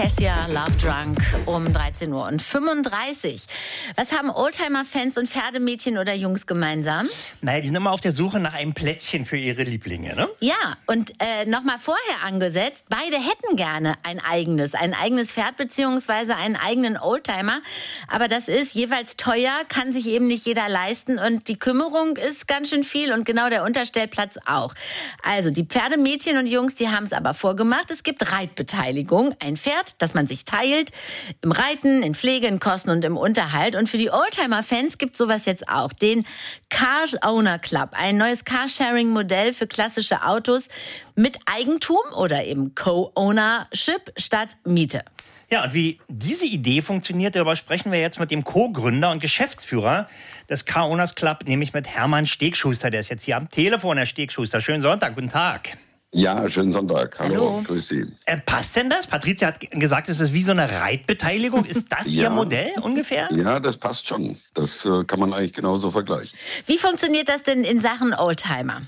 Cassia, Love Drunk um 13:35 Uhr. Was haben Oldtimer-Fans und Pferdemädchen oder Jungs gemeinsam? Naja, die sind immer auf der Suche nach einem Plätzchen für ihre Lieblinge, ne? Ja, und nochmal vorher angesetzt, beide hätten gerne ein eigenes Pferd bzw. einen eigenen Oldtimer. Aber das ist jeweils teuer, kann sich eben nicht jeder leisten und die Kümmerung ist ganz schön viel und genau der Unterstellplatz auch. Also die Pferdemädchen und Jungs, die haben es aber vorgemacht. Es gibt Reitbeteiligung, ein Pferd, das man sich teilt, im Reiten, in Pflege, in Kosten und im Unterhalt. Und für die Oldtimer-Fans gibt es sowas jetzt auch, den Car Owner Club, ein neues Carsharing-Modell für klassische Autos mit Eigentum oder eben Co-Ownership statt Miete. Ja, und wie diese Idee funktioniert, darüber sprechen wir jetzt mit dem Co-Gründer und Geschäftsführer des Car Owners Club, nämlich mit Hermann Stegschuster. Der ist jetzt hier am Telefon, Herr Stegschuster. Schönen Sonntag, guten Tag. Ja, schönen Sonntag. Hallo. Grüß Sie. Passt denn das? Patricia hat gesagt, es ist wie so eine Reitbeteiligung. Ist das Ihr Modell ungefähr? Ja, das passt schon. Das kann man eigentlich genauso vergleichen. Wie funktioniert das denn in Sachen Oldtimer?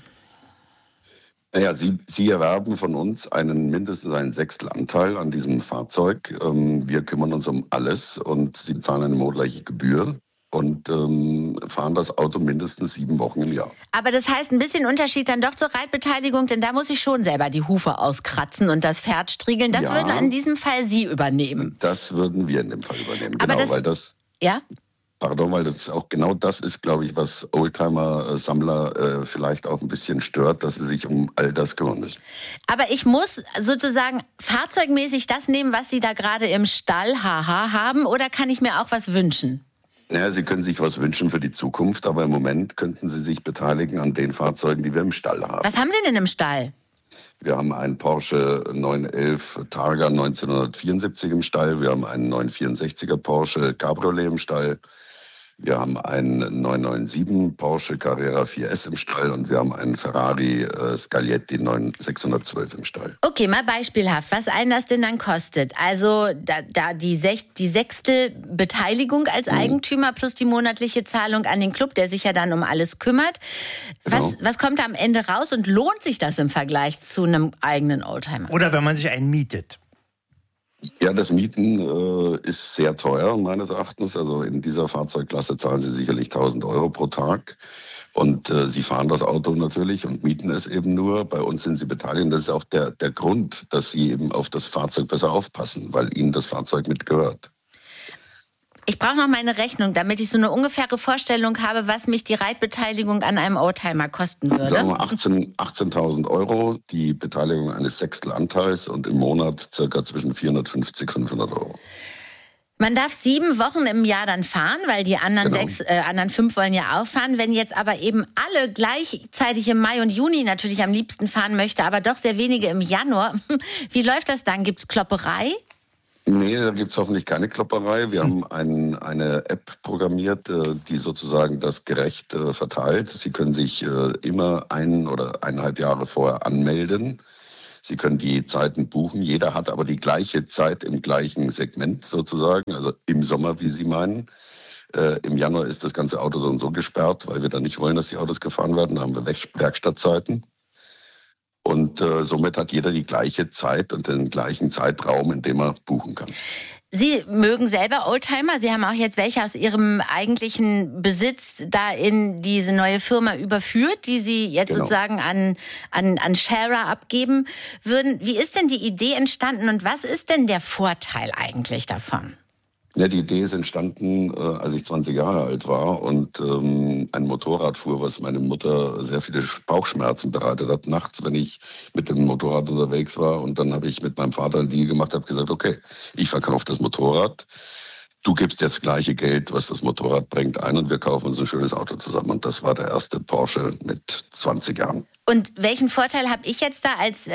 Naja, Sie erwerben von uns mindestens einen Sechstelanteil an diesem Fahrzeug. Wir kümmern uns um alles und Sie zahlen eine monatliche Gebühr und fahren das Auto mindestens 7 Wochen im Jahr. Aber das heißt, ein bisschen Unterschied dann doch zur Reitbeteiligung, denn da muss ich schon selber die Hufe auskratzen und das Pferd striegeln. Das würden in diesem Fall Sie übernehmen. Das würden wir in dem Fall übernehmen, aber genau, weil das... Ja? Pardon, weil das auch genau das ist, glaube ich, was Oldtimer-Sammler vielleicht auch ein bisschen stört, dass sie sich um all das kümmern müssen. Aber ich muss sozusagen fahrzeugmäßig das nehmen, was Sie da gerade im Stall haben, oder kann ich mir auch was wünschen? Ja, Sie können sich was wünschen für die Zukunft, aber im Moment könnten Sie sich beteiligen an den Fahrzeugen, die wir im Stall haben. Was haben Sie denn im Stall? Wir haben einen Porsche 911 Targa 1974 im Stall, wir haben einen 964er Porsche Cabriolet im Stall. Wir haben einen 997 Porsche Carrera 4S im Stall und wir haben einen Ferrari Scaglietti 612 im Stall. Okay, mal beispielhaft, was einen das denn dann kostet. Also da die Sechstelbeteiligung als Eigentümer plus die monatliche Zahlung an den Club, der sich ja dann um alles kümmert. Was kommt da am Ende raus und lohnt sich das im Vergleich zu einem eigenen Oldtimer? Oder wenn man sich einen mietet? Ja, das Mieten ist sehr teuer meines Erachtens. Also in dieser Fahrzeugklasse zahlen Sie sicherlich 1.000 Euro pro Tag. Und Sie fahren das Auto natürlich und mieten es eben nur. Bei uns sind Sie beteiligt. Und das ist auch der Grund, dass Sie eben auf das Fahrzeug besser aufpassen, weil Ihnen das Fahrzeug mitgehört. Ich brauche noch meine Rechnung, damit ich so eine ungefähre Vorstellung habe, was mich die Reitbeteiligung an einem Oldtimer kosten würde. Sagen wir 18.000 Euro, die Beteiligung eines Sechstelanteils und im Monat circa zwischen 450 und 500 Euro. Man darf 7 Wochen im Jahr dann fahren, weil die anderen anderen 5 wollen ja auch fahren. Wenn jetzt aber eben alle gleichzeitig im Mai und Juni natürlich am liebsten fahren möchte, aber doch sehr wenige im Januar, wie läuft das dann? Gibt's Klopperei? Nee, da gibt es hoffentlich keine Klopperei. Wir haben eine App programmiert, die sozusagen das gerecht verteilt. Sie können sich immer 1 oder 1,5 Jahre vorher anmelden. Sie können die Zeiten buchen. Jeder hat aber die gleiche Zeit im gleichen Segment sozusagen, also im Sommer, wie Sie meinen. Im Januar ist das ganze Auto so und so gesperrt, weil wir da nicht wollen, dass die Autos gefahren werden. Da haben wir Werkstattzeiten. Und somit hat jeder die gleiche Zeit und den gleichen Zeitraum, in dem er buchen kann. Sie mögen selber Oldtimer. Sie haben auch jetzt welche aus Ihrem eigentlichen Besitz da in diese neue Firma überführt, die Sie jetzt sozusagen an Sharer abgeben würden. Wie ist denn die Idee entstanden und was ist denn der Vorteil eigentlich davon? Ja, die Idee ist entstanden, als ich 20 Jahre alt war und ein Motorrad fuhr, was meine Mutter sehr viele Bauchschmerzen bereitet hat. Nachts, wenn ich mit dem Motorrad unterwegs war. Und dann habe ich mit meinem Vater einen Deal gemacht, habe gesagt, okay, ich verkaufe das Motorrad. Du gibst jetzt das gleiche Geld, was das Motorrad bringt, ein und wir kaufen uns ein schönes Auto zusammen. Und das war der erste Porsche mit 20 Jahren. Und welchen Vorteil habe ich jetzt da als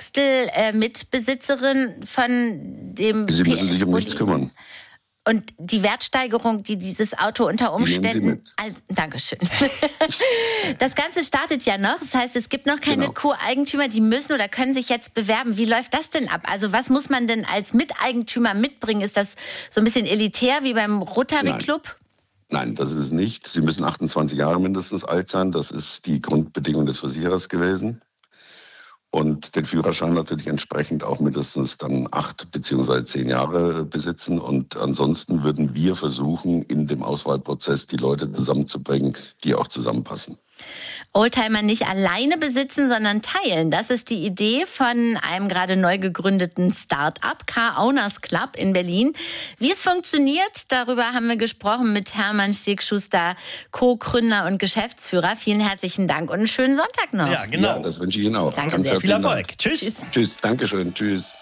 Sechstel-Mitbesitzerin von dem Sie müssen sich um nichts kümmern. Und die Wertsteigerung, die dieses Auto unter Umständen... Dankeschön. Das Ganze startet ja noch. Das heißt, es gibt noch keine Co-Eigentümer, die müssen oder können sich jetzt bewerben. Wie läuft das denn ab? Also was muss man denn als Miteigentümer mitbringen? Ist das so ein bisschen elitär wie beim Rotary Club? Nein, das ist es nicht. Sie müssen 28 Jahre mindestens alt sein. Das ist die Grundbedingung des Versicherers gewesen. und den Führerschein natürlich entsprechend auch mindestens dann 8 bzw. 10 Jahre besitzen. Und ansonsten würden wir versuchen, in dem Auswahlprozess die Leute zusammenzubringen, die auch zusammenpassen. Oldtimer nicht alleine besitzen, sondern teilen. Das ist die Idee von einem gerade neu gegründeten Start-up, Car Owners Club in Berlin. Wie es funktioniert, darüber haben wir gesprochen mit Hermann Stegschuster, Co-Gründer und Geschäftsführer. Vielen herzlichen Dank und einen schönen Sonntag noch. Ja, genau. Ja, das wünsche ich Ihnen auch. Danke Ganz sehr. Viel Erfolg. Tschüss. Tschüss. Dankeschön. Tschüss.